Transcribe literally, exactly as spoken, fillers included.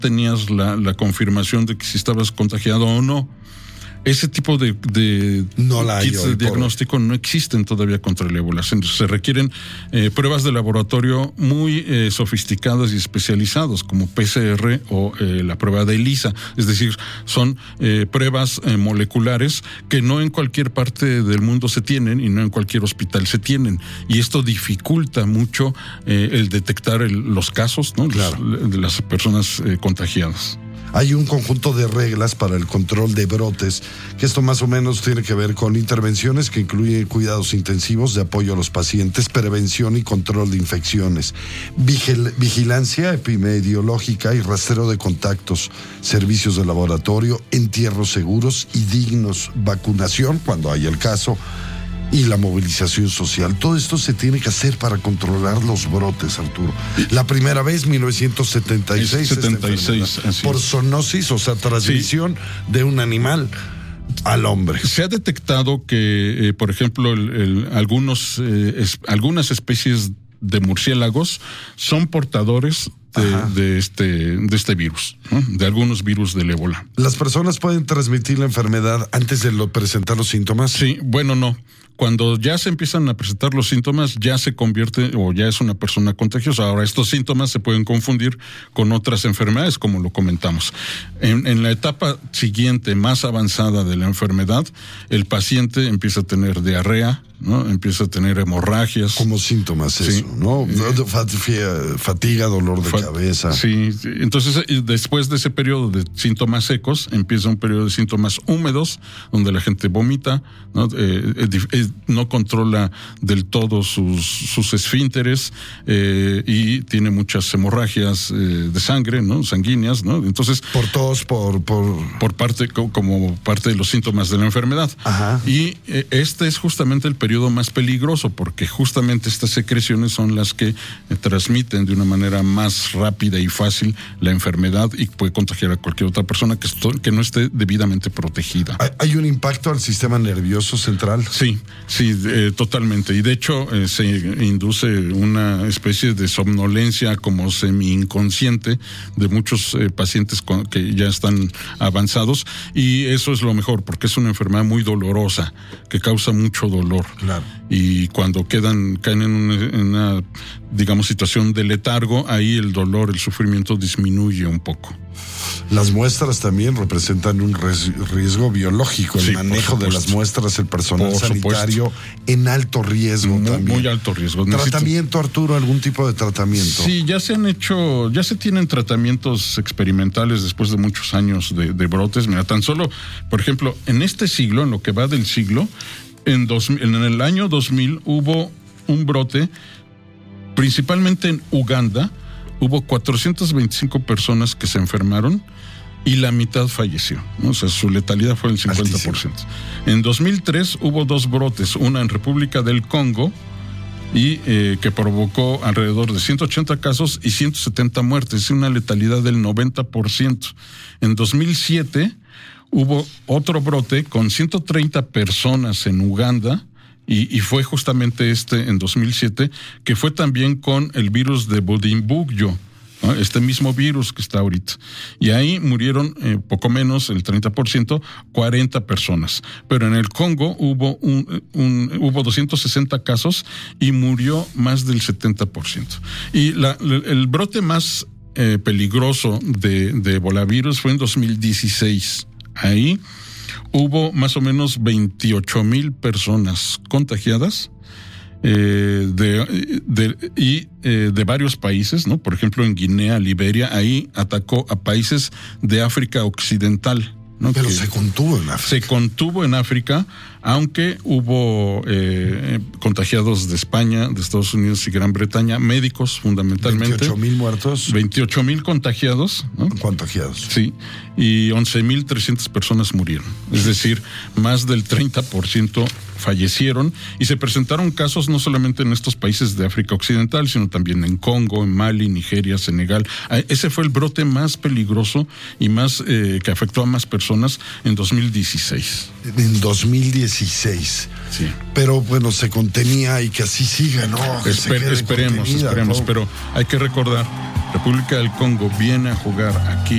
tenías la, la confirmación de que si estabas contagiado o no. Ese tipo de, de no la kits de diagnóstico no existen todavía contra el ébola. Se, se requieren eh, pruebas de laboratorio muy eh, sofisticadas y especializadas, como P C R o eh, la prueba de ELISA. Es decir, son eh, pruebas eh, moleculares que no en cualquier parte del mundo se tienen y no en cualquier hospital se tienen. Y esto dificulta mucho eh, el detectar el, los casos, ¿no? Claro. Los, de las personas eh, contagiadas. Hay un conjunto de reglas para el control de brotes, que esto más o menos tiene que ver con intervenciones que incluyen cuidados intensivos de apoyo a los pacientes, prevención y control de infecciones, vigil- vigilancia epidemiológica y rastreo de contactos, servicios de laboratorio, entierros seguros y dignos, vacunación cuando haya el caso, y la movilización social. Todo esto se tiene que hacer para controlar los brotes, Arturo. La primera vez, mil novecientos setenta y seis, setenta y seis por zoonosis, o sea, transmisión sí. de un animal al hombre. Se ha detectado que, eh, por ejemplo, el, el, algunos, eh, es, algunas especies de murciélagos son portadores de, de este de este virus, ¿no? De algunos virus del ébola. ¿Las personas pueden transmitir la enfermedad antes de lo, presentar los síntomas? Sí, bueno, no. Cuando ya se empiezan a presentar los síntomas, ya se convierte o ya es una persona contagiosa. Ahora, estos síntomas se pueden confundir con otras enfermedades, como lo comentamos. En, en la etapa siguiente, más avanzada de la enfermedad, el paciente empieza a tener diarrea, ¿no? Empieza a tener hemorragias. Como síntomas sí. eso, ¿no? Fatiga, dolor de Fat- cabeza. Sí, entonces después de ese periodo de síntomas secos, empieza un periodo de síntomas húmedos, donde la gente vomita, ¿no? Eh, eh, no controla del todo sus, sus esfínteres eh, y tiene muchas hemorragias eh, de sangre, ¿no? Sanguíneas, ¿no? Entonces... Por tos, por... Por, por parte, como parte de los síntomas de la enfermedad. Ajá. Y eh, este es justamente el periodo más peligroso, porque justamente estas secreciones son las que eh, transmiten de una manera más rápida y fácil la enfermedad y puede contagiar a cualquier otra persona que, esto, que no esté debidamente protegida. ¿Hay un impacto al sistema nervioso central? Sí, sí, eh, totalmente. Y de hecho eh, se induce una especie de somnolencia como semi-inconsciente de muchos eh, pacientes con, que ya están avanzados, y eso es lo mejor, porque es una enfermedad muy dolorosa, que causa mucho dolor. Claro. Y cuando quedan, caen en una, en una, digamos, situación de letargo, ahí el dolor, el sufrimiento disminuye un poco. Las muestras también representan un riesgo biológico, el sí, manejo de las muestras, el personal sanitario en alto riesgo muy, también. Muy alto riesgo. ¿Tratamiento, Arturo? ¿Algún tipo de tratamiento? Sí, ya se han hecho, ya se tienen tratamientos experimentales después de muchos años de, de brotes. Mira, tan solo, por ejemplo, en este siglo, en lo que va del siglo, en, dos, en el año dos mil hubo un brote, principalmente en Uganda. Hubo cuatrocientas veinticinco personas que se enfermaron y la mitad falleció, ¿no? O sea, su letalidad fue el cincuenta por ciento. Altísimo. En dos mil tres hubo dos brotes, una en República del Congo y eh, que provocó alrededor de ciento ochenta casos y ciento setenta muertes, una letalidad del noventa por ciento. En dos mil siete hubo otro brote con ciento treinta personas en Uganda. Y, y fue justamente este en dos mil siete, que fue también con el virus de Bundibugyo, ¿no? Este mismo virus que está ahorita. Y ahí murieron eh, poco menos, el treinta por ciento, cuarenta personas. Pero en el Congo hubo un, un hubo doscientos sesenta casos y murió más del setenta por ciento. Y la, el brote más eh, peligroso de, de ebolavirus fue en dos mil dieciséis. Ahí hubo más o menos veintiocho mil personas contagiadas eh, de, de, y eh, de varios países, ¿no? Por ejemplo, en Guinea, Liberia, ahí atacó a países de África Occidental, ¿no? Pero que se contuvo en África. Se contuvo en África, aunque hubo eh, contagiados de España, de Estados Unidos y Gran Bretaña, médicos fundamentalmente. veintiocho mil muertos. veintiocho mil contagiados, ¿no? Contagiados. Sí, y once mil trescientas personas murieron. Es decir, más del treinta por ciento fallecieron, y se presentaron casos no solamente en estos países de África Occidental, sino también en Congo, en Mali, Nigeria, Senegal. Ese fue el brote más peligroso y más eh, que afectó a más personas en dos mil dieciséis. En dos mil dieciséis. dieciséis. Sí. Pero bueno, se contenía y que así siga, ¿no? Que se Esper- quede esperemos, contenida, esperemos. ¿no? Pero hay que recordar, República del Congo viene a jugar aquí